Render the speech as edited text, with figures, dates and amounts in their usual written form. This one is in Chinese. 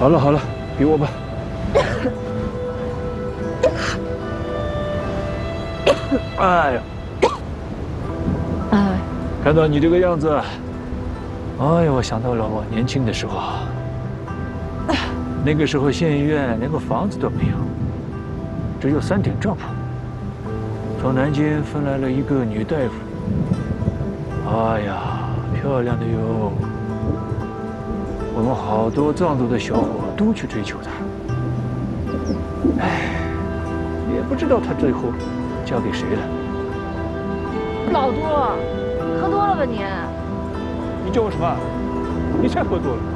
好了好了，给我吧。哎呀， 哎， 看到你这个样子，哎呀，我想到了我年轻的时候，那个时候县医院连个房子都没有，只有3顶帐篷。从南京分来了一个女大夫，哎呀，漂亮的哟。我们好多藏族的小伙都去追求她，哎，也不知道她最后嫁给谁了。 老杜，喝多了吧你？ 你叫我什么？你才喝多了。